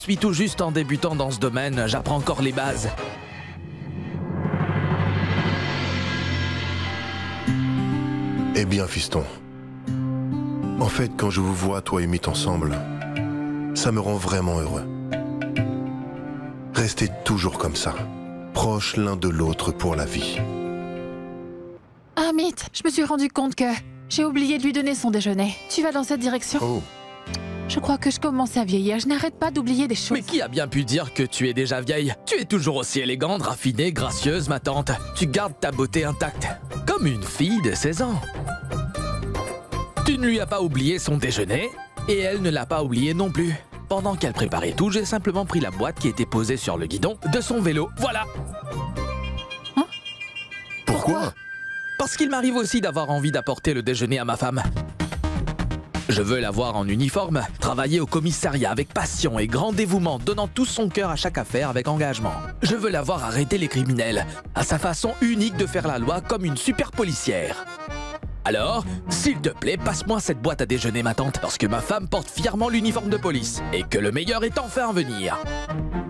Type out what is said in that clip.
Je suis tout juste en débutant dans ce domaine, j'apprends encore les bases. Eh bien, fiston. En fait, quand je vous vois, toi et Mythe ensemble, ça me rend vraiment heureux. Restez toujours comme ça, proches l'un de l'autre pour la vie. Ah, Mythe, je me suis rendu compte que j'ai oublié de lui donner son déjeuner. Tu vas dans cette direction? Oh, Je crois que je commence à vieillir. Je n'arrête pas d'oublier des choses. Mais qui a bien pu dire que tu es déjà vieille? Tu es toujours aussi élégante, raffinée, gracieuse, ma tante. Tu gardes ta beauté intacte, comme une fille de 16 ans. Tu ne lui as pas oublié son déjeuner, et elle ne l'a pas oublié non plus. Pendant qu'elle préparait tout, j'ai simplement pris la boîte qui était posée sur le guidon de son vélo. Voilà! pourquoi? Parce qu'il m'arrive aussi d'avoir envie d'apporter le déjeuner à ma femme. Je veux la voir en uniforme, travailler au commissariat avec passion et grand dévouement, donnant tout son cœur à chaque affaire avec engagement. Je veux la voir arrêter les criminels, à sa façon unique de faire la loi comme une super policière. Alors, s'il te plaît, passe-moi cette boîte à déjeuner, ma tante, parce que ma femme porte fièrement l'uniforme de police, et que le meilleur est enfin à venir.